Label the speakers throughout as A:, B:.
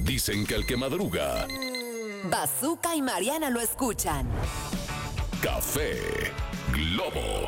A: Dicen que el que madruga,
B: Bazooka y Mariana lo escuchan.
A: Café Globo.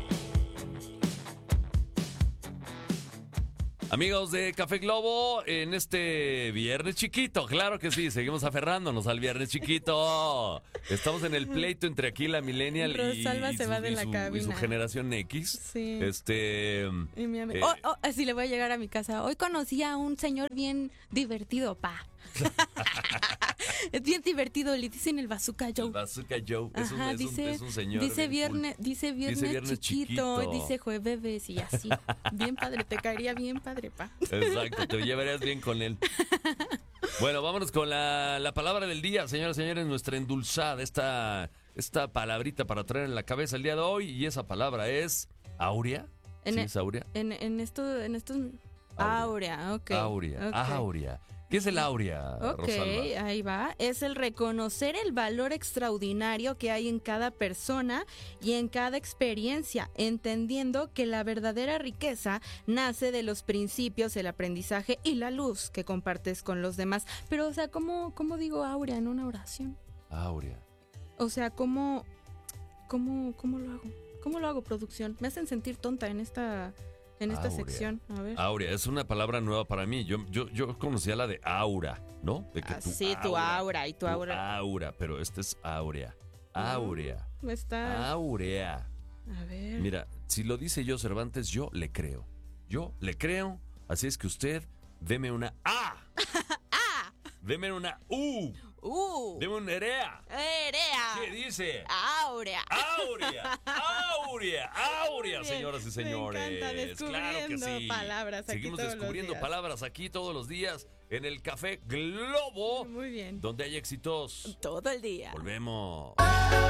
C: Amigos de Café Globo, en este viernes chiquito, claro que sí, seguimos aferrándonos al viernes chiquito. Estamos en el pleito entre aquí la Millennial
D: Rosalba se va de la
C: y su
D: cabina.
C: generación X.
D: Sí.
C: Y
D: mi amigo. Así le voy a llegar a mi casa. Hoy conocí a un señor bien divertido, pa. Es bien divertido, le dicen el Bazooka Joe.
C: El Bazooka Joe.
D: Ajá,
C: es un señor.
D: Dice
C: bien
D: viernes,
C: cool.
D: dice viernes chiquito, dice jueves y así. Bien padre, te caería bien padre, pa.
C: Exacto, te llevarías bien con él. Bueno, vámonos con la palabra del día, señoras y señores, nuestra endulzada, esta palabrita para traer en la cabeza el día de hoy, y esa palabra es áurea. ¿Sí es áurea?
D: En estos áurea, ok.
C: Áurea. ¿Qué es el áurea,
D: Ok,
C: Rosalba?
D: ahí va. Es el reconocer el valor extraordinario que hay en cada persona y en cada experiencia, entendiendo que la verdadera riqueza nace de los principios, el aprendizaje y la luz que compartes con los demás. Pero, o sea, ¿cómo digo áurea en una oración?
C: Áurea.
D: O sea, ¿cómo lo hago? ¿Cómo lo hago, producción? Me hacen sentir tonta en esta
C: Áurea.
D: sección. A ver.
C: Áurea, es una palabra nueva para mí. Yo conocía la de aura, ¿no? De que
D: Sí, tu aura y tu aura.
C: Aura, pero esta es áurea. Áurea.
D: Está.
C: Áurea.
D: A ver.
C: Mira, si lo dice yo Cervantes, yo le creo. Yo le creo. Así es que usted, deme una A. Deme una U. Deme una Erea.
D: Erea.
C: ¿Qué dice?
D: Áurea.
C: Áurea. Áurea. Áurea, señoras y señores.
D: Me encanta descubriendo palabras aquí
C: Seguimos
D: todos los
C: descubriendo
D: días.
C: palabras aquí todos los días en el Café Globo.
D: Muy bien.
C: Donde hay éxitos.
D: Todo el día.
C: Volvemos.